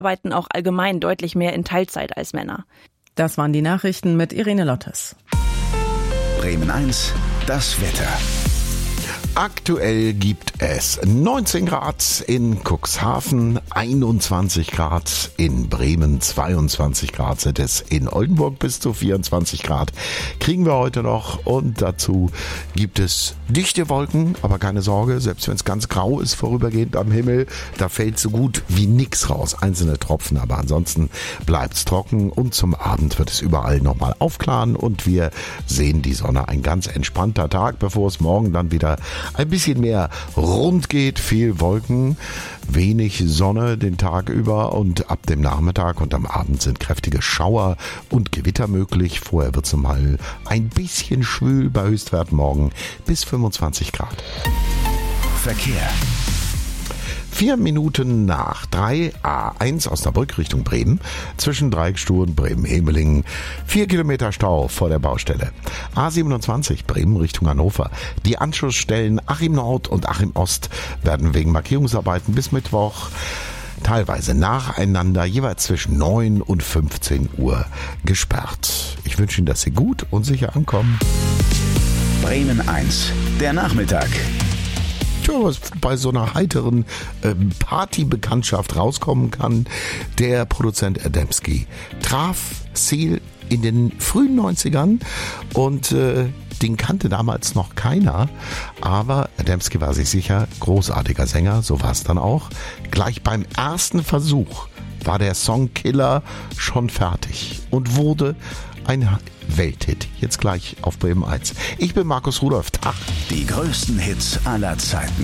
arbeiten auch allgemein deutlich mehr in Teilzeit als Männer. Das waren die Nachrichten mit Irene Lottes. Bremen 1, das Wetter. Aktuell gibt es 19 Grad in Cuxhaven, 21 Grad in Bremen, 22 Grad sind es in Oldenburg, bis zu 24 Grad kriegen wir heute noch. Und dazu gibt es dichte Wolken, aber keine Sorge, selbst wenn es ganz grau ist vorübergehend am Himmel, da fällt so gut wie nix raus, einzelne Tropfen, aber ansonsten bleibt's trocken und zum Abend wird es überall nochmal aufklaren und wir sehen die Sonne. Ein ganz entspannter Tag, bevor es morgen dann wieder ein bisschen mehr rund geht, viel Wolken, wenig Sonne den Tag über und ab dem Nachmittag und am Abend sind kräftige Schauer und Gewitter möglich. Vorher wird es mal ein bisschen schwül bei Höchstwerten morgen bis 25 Grad. Verkehr. 4 Minuten nach 3, A1 Osnabrück Richtung Bremen, zwischen Dreieckstuhl und Bremen-Hemelingen, 4 Kilometer Stau vor der Baustelle. A27 Bremen Richtung Hannover. Die Anschlussstellen Achim Nord und Achim Ost werden wegen Markierungsarbeiten bis Mittwoch teilweise nacheinander, jeweils zwischen 9 und 15 Uhr gesperrt. Ich wünsche Ihnen, dass Sie gut und sicher ankommen. Bremen 1, der Nachmittag. Tja, was bei so einer heiteren Partybekanntschaft rauskommen kann, der Produzent Adamski traf Seal in den frühen 90ern und den kannte damals noch keiner, aber Adamski war sich sicher, großartiger Sänger, so war es dann auch. Gleich beim ersten Versuch war der Song Killer schon fertig und wurde ein Welthit. Jetzt gleich auf Bremen 1. Ich bin Markus Rudolph. Tag. Die größten Hits aller Zeiten.